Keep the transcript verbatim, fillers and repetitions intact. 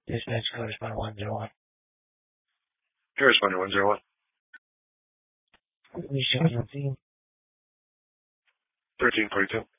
Dispatch code is one one zero one. Here is one one zero one. We show you on scene. thirteen forty-two.